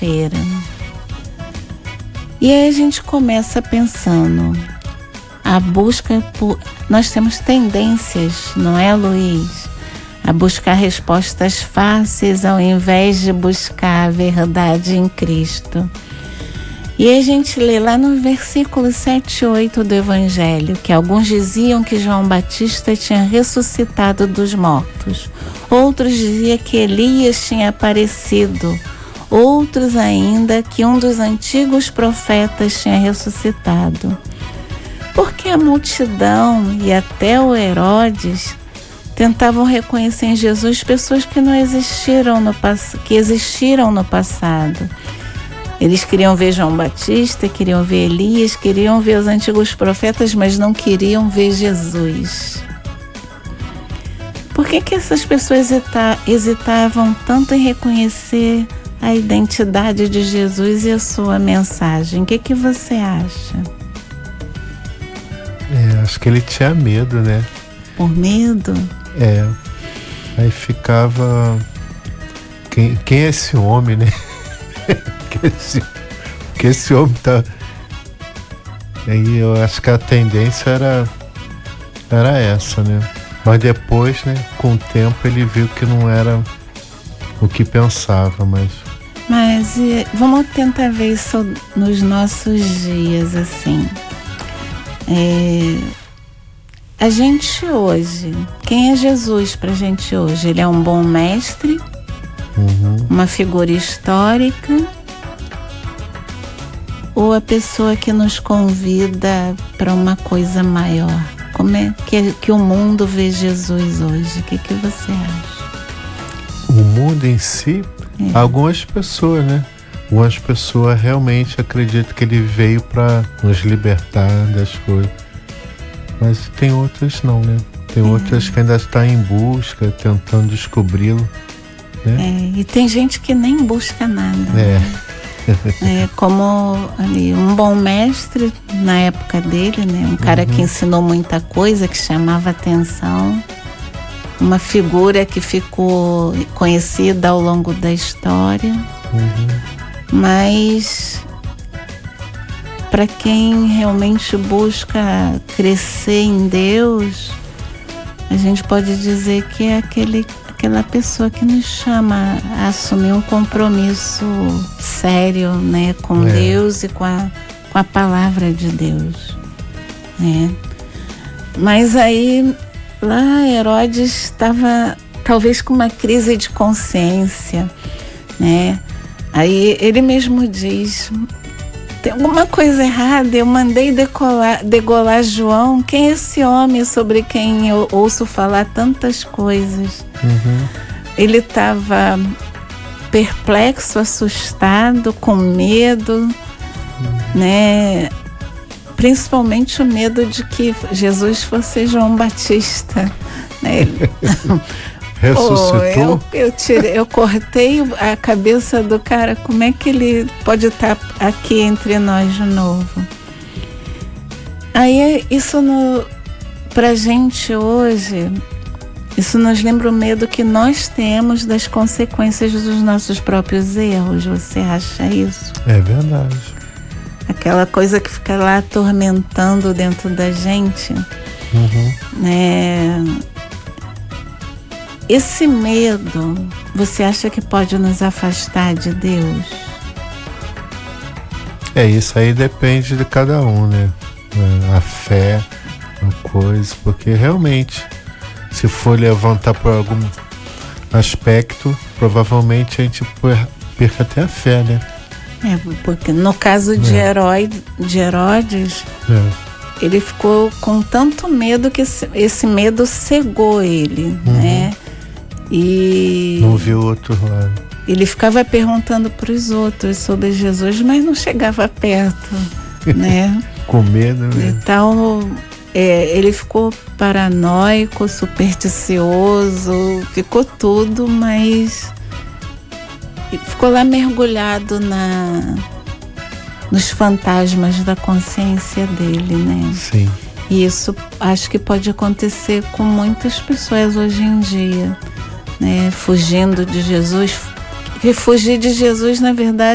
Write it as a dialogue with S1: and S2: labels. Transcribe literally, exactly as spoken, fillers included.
S1: espera. E aí a gente começa pensando, a busca por... Nós temos tendências, não é, Luiz? A buscar respostas fáceis ao invés de buscar a verdade em Cristo. E a gente lê lá no versículo sete e oito do Evangelho, que alguns diziam que João Batista tinha ressuscitado dos mortos. Outros diziam que Elias tinha aparecido. Outros ainda que um dos antigos profetas tinha ressuscitado. Porque a multidão e até o Herodes tentavam reconhecer em Jesus pessoas que não existiram no, que existiram no passado. Eles queriam ver João Batista, queriam ver Elias, queriam ver os antigos profetas, mas não queriam ver Jesus. Por que que essas pessoas hesita- hesitavam tanto em reconhecer a identidade de Jesus e a sua mensagem? O que que você acha?
S2: É, acho que ele tinha medo, né?
S1: Por medo?
S2: É. Aí ficava... Quem, quem é esse homem, né? que, esse, que esse homem tá... Aí eu acho que a tendência era, era essa, né? Mas depois, né? Com o tempo ele viu que não era o que pensava, mas...
S1: Mas e, vamos tentar ver isso nos nossos dias, assim. É, a gente hoje, quem é Jesus pra gente hoje? Ele é um bom mestre,
S2: uhum.
S1: uma figura histórica, ou a pessoa que nos convida para uma coisa maior? Como é que, que o mundo vê Jesus hoje? O que, que você acha?
S2: O mundo em si, é. Algumas pessoas, né? Algumas pessoas realmente acreditam que ele veio para nos libertar das coisas. Mas tem outras não, né? Tem é. outras que ainda estão em busca, tentando descobri-lo. Né?
S1: É, e tem gente que nem busca nada.
S2: É.
S1: Né? É, como ali, um bom mestre na época dele, né? Um cara uhum. que ensinou muita coisa, que chamava atenção. Uma figura que ficou conhecida ao longo da história.
S2: Uhum.
S1: Mas para quem realmente busca crescer em Deus, a gente pode dizer que é aquele, aquela pessoa que nos chama a assumir um compromisso sério, né, com é. Deus e com a, com a palavra de Deus, né? Mas aí lá Herodes estava talvez com uma crise de consciência, né? Aí ele mesmo diz, tem alguma coisa errada, eu mandei decolar, degolar João, quem é esse homem sobre quem eu ouço falar tantas coisas?
S2: Uhum.
S1: Ele estava perplexo, assustado, com medo, uhum. né? Principalmente o medo de que Jesus fosse João Batista, né? Ele...
S2: Ressuscitou?
S1: Oh, eu, eu, tirei, eu cortei a cabeça do cara, como é que ele pode estar aqui entre nós de novo? Aí isso no, pra gente hoje, isso nos lembra o medo que nós temos das consequências dos nossos próprios erros. Você acha isso?
S2: É verdade.
S1: Aquela coisa que fica lá atormentando dentro da gente,
S2: uhum.
S1: né? Esse medo, você acha que pode nos afastar de Deus?
S2: É, isso aí depende de cada um, né? A fé, a coisa, porque realmente, se for levantar por algum aspecto, provavelmente a gente perca até a fé, né?
S1: É, porque no caso de, é. Heró- de Herodes,
S2: é.
S1: ele ficou com tanto medo que esse, esse medo cegou ele,
S2: uhum.
S1: né? E
S2: não viu o outro lado.
S1: Ele ficava perguntando para os outros sobre Jesus, mas não chegava perto, né?
S2: Com medo, né?
S1: Então, é, ele ficou paranoico, supersticioso, ficou tudo, mas ficou lá mergulhado na, nos fantasmas da consciência dele, né?
S2: Sim.
S1: E isso acho que pode acontecer com muitas pessoas hoje em dia, né? Fugindo de Jesus. E fugir de Jesus, na verdade,